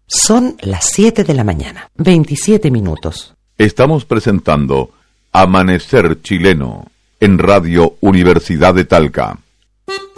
Son las 7 de la mañana, 27 minutos. Estamos presentando Amanecer Chileno en Radio Universidad de Talca.